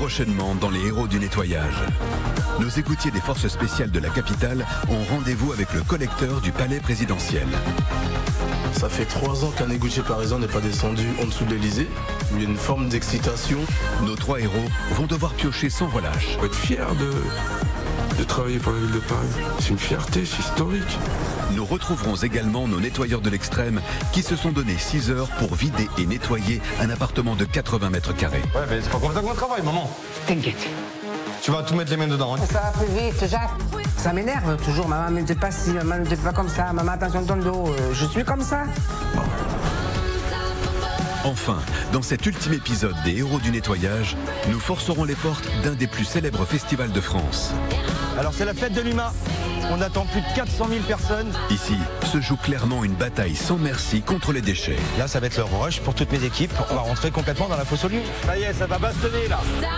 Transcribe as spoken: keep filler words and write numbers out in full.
Prochainement dans les héros du nettoyage. Nos écoutiers des forces spéciales de la capitale ont rendez-vous avec le collecteur du palais présidentiel. Ça fait trois ans qu'un égoutier parisien n'est pas descendu en dessous de l'Elysée. Il y a une forme d'excitation. Nos trois héros vont devoir piocher sans relâche. Il faut être fier de, de travailler pour la ville de Paris. C'est une fierté, c'est historique. Nous retrouverons également nos nettoyeurs de l'extrême qui se sont donné six heures pour vider et nettoyer un appartement de quatre-vingts mètres carrés. Ouais, mais c'est pas comme ça qu'on travaille, maman. T'inquiète. Tu vas tout mettre les mains dedans. Hein. Ça va plus vite, Jacques. Ça m'énerve toujours. Maman ne te pas si, maman ne te fait pas comme ça. Maman, attention ton dos. Euh, je suis comme ça. Enfin, dans cet ultime épisode des héros du nettoyage, nous forcerons les portes d'un des plus célèbres festivals de France. Alors c'est la fête de l'U M A. On attend plus de quatre cent mille personnes. Ici se joue clairement une bataille sans merci contre les déchets. Là, ça va être le rush pour toutes mes équipes. On va rentrer complètement dans la fosse aux lions. Ça y est, ça va bastonner là.